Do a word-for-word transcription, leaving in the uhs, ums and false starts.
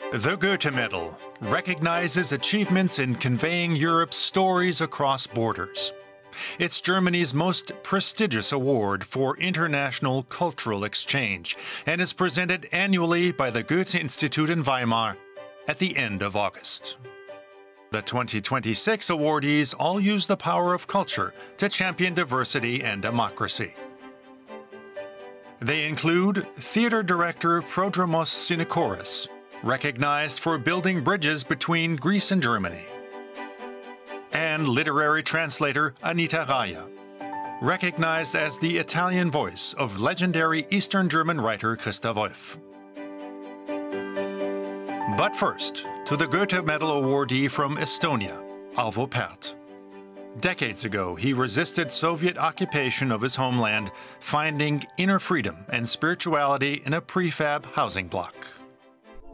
The Goethe Medal recognizes achievements in conveying Europe's stories across borders. It's Germany's most prestigious award for international cultural exchange and is presented annually by the Goethe Institute in Weimar at the end of August. The twenty twenty-six awardees all use the power of culture to champion diversity and democracy. They include theater director Prodromos Sinokoris, recognized for building bridges between Greece and Germany, and literary translator Anita Raya, recognized as the Italian voice of legendary Eastern German writer Christa Wolf. But first, to the Goethe Medal awardee from Estonia, Arvo Pärt. Decades ago, he resisted Soviet occupation of his homeland, finding inner freedom and spirituality in a prefab housing block.